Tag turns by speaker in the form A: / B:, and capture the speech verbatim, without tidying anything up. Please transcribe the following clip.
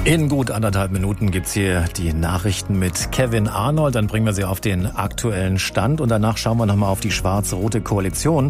A: In gut anderthalb Minuten gibt's hier die Nachrichten mit Kevin Arnold. Dann bringen wir sie auf den aktuellen Stand und danach schauen wir nochmal auf die schwarz-rote Koalition.